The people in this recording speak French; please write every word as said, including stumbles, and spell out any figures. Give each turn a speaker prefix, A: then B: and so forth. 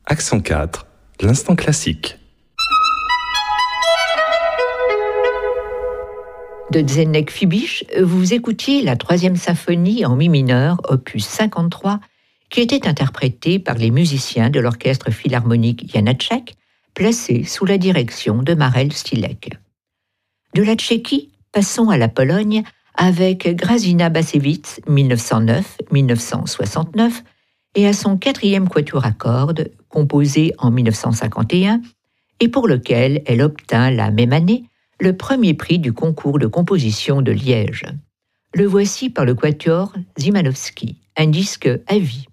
A: Accent quatre, l'instant classique.
B: De Zdeněk Fibiš, vous écoutiez la troisième symphonie en mi mineur, opus cinquante-trois, qui était interprétée par les musiciens de l'orchestre philharmonique Janáček, placé sous la direction de Marel Stýlek. De la Tchéquie, passons à la Pologne avec Grażyna Basiewicz, mille neuf cent neuf à mille neuf cent soixante-neuf, et à son quatrième quatuor à cordes, composé en mille neuf cent cinquante et un, et pour lequel elle obtint la même année le premier prix du concours de composition de Liège. Le voici par le quatuor Szymanowski, un disque à vie.